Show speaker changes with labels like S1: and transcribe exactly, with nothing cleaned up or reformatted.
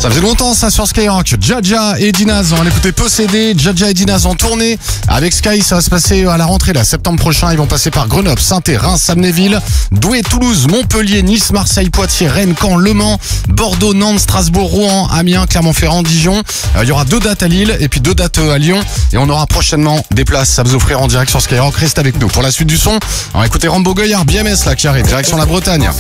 S1: Ça faisait longtemps ça sur Skyrock. Jaja et Dinaz, on va l'écouter Possédé. Jaja et Dinaz en tournée avec Sky, ça va se passer à la rentrée là, septembre prochain. Ils vont passer par Grenoble, Saint-Étienne, Reims, Amnéville, Douai, Toulouse, Montpellier, Nice, Marseille, Poitiers, Rennes, Caen, Le Mans, Bordeaux, Nantes, Strasbourg, Rouen, Amiens, Clermont-Ferrand, Dijon. Euh, il y aura deux dates à Lille et puis deux dates à Lyon. Et on aura prochainement des places à vous offrir en direct sur Skyrock. Reste avec nous pour la suite du son. On va écouter Rambo Goyard, B M S là qui arrive, direction la Bretagne.